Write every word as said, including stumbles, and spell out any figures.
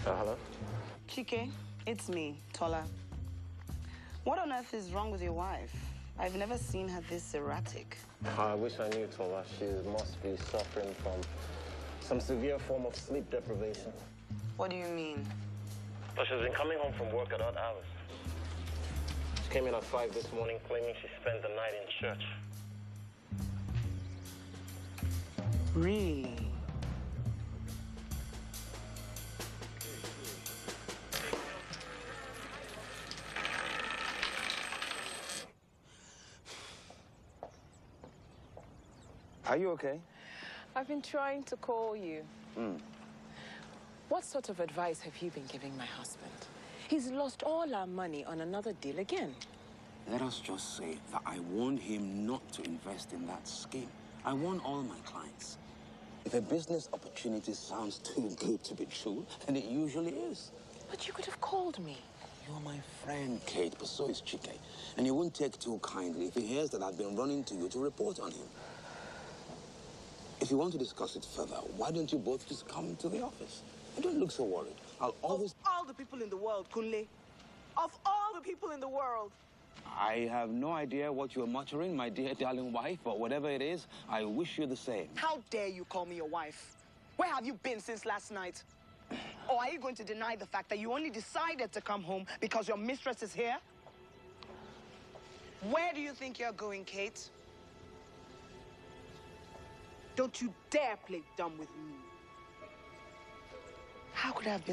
Uh, hello? Chike, it's me, Tola. What on earth is wrong with your wife? I've never seen her this erratic. I wish I knew, Tola. She must be suffering from some severe form of sleep deprivation. What do you mean? But she's been coming home from work at odd hours. She came in at five this morning claiming she spent the night in church. Really? Are you okay? I've been trying to call you. Mm. What sort of advice have you been giving my husband? He's lost all our money on another deal again. Let us just say that I warned him not to invest in that scheme. I warn all my clients. If a business opportunity sounds too good to be true, then it usually is. But you could have called me. You're my friend, Kate, but so is Chike. And he won't take too kindly if he hears that I've been running to you to report on him. If you want to discuss it further, why don't you both just come to the office? And don't look so worried. I'll always... Of all the people in the world, Kunle. Of all the people in the world. I have no idea what you're muttering, my dear darling wife, but whatever it is, I wish you the same. How dare you call me your wife? Where have you been since last night? Or are you going to deny the fact that you only decided to come home because your mistress is here? Where do you think you're going, Kate? Don't you dare play dumb with me. How could I have been